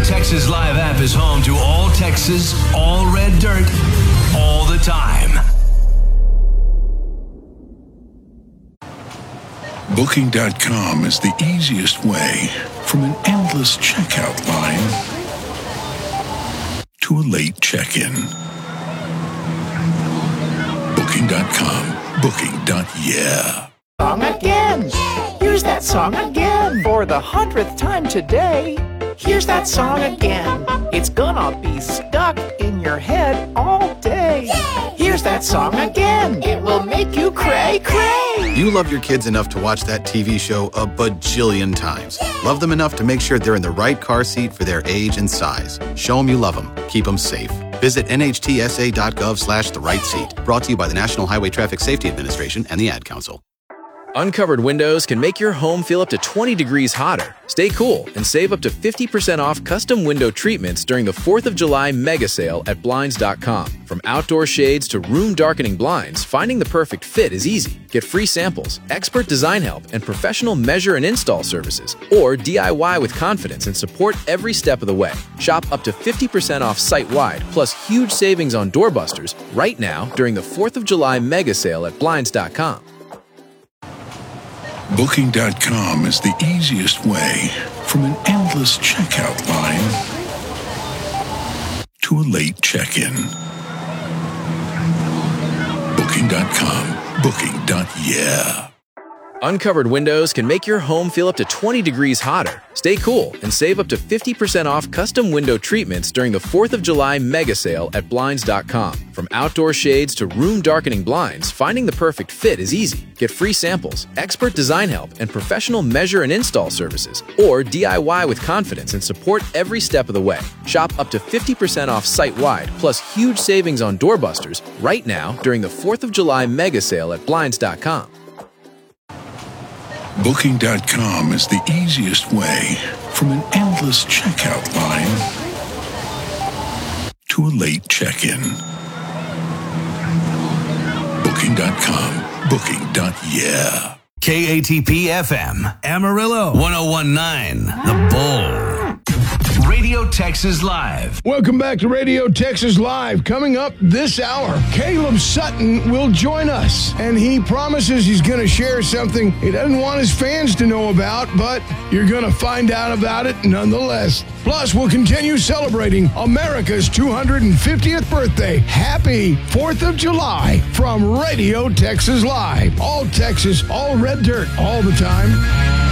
Texas Live app is home to all Texas, all red dirt, all the time. Booking.com is the easiest way from an endless checkout line to a late check-in. Booking.com. Booking.yeah. Song again. Here's that song again. For the 100th time today. Here's that song again. It's gonna be stuck in your head all day. Here's that song again. It will make you cray, cray. You love your kids enough to watch that TV show a bajillion times. Love them enough to make sure they're in the right car seat for their age and size. Show them you love them. Keep them safe. Visit nhtsa.gov/the-right-seat. Brought to you by the National Highway Traffic Safety Administration and the Ad Council. Uncovered windows can make your home feel up to 20 degrees hotter. Stay cool and save up to 50% off custom window treatments during the 4th of July mega sale at Blinds.com. From outdoor shades to room darkening blinds, finding the perfect fit is easy. Get free samples, expert design help, and professional measure and install services. Or DIY with confidence and support every step of the way. Shop up to 50% off site-wide, plus huge savings on doorbusters right now during the 4th of July mega sale at Blinds.com. Booking.com is the easiest way from an endless checkout line to a late check-in. Booking.com. Booking.yeah. Uncovered windows can make your home feel up to 20 degrees hotter. Stay cool and save up to 50% off custom window treatments during the 4th of July mega sale at Blinds.com. From outdoor shades to room darkening blinds, finding the perfect fit is easy. Get free samples, expert design help, and professional measure and install services. Or DIY with confidence and support every step of the way. Shop up to 50% off site-wide, plus huge savings on doorbusters right now during the 4th of July mega sale at Blinds.com. Booking.com is the easiest way from an endless checkout line to a late check-in. Booking.com. Booking.yeah. KATP FM, Amarillo, 1019, The Bull. Radio Texas Live. Welcome back to Radio Texas Live. Coming up this hour, Caleb Sutton will join us, and he promises he's going to share something he doesn't want his fans to know about, but you're going to find out about it nonetheless. Plus, we'll continue celebrating America's 250th birthday. Happy 4th of July from Radio Texas Live. All Texas, all red dirt, all the time.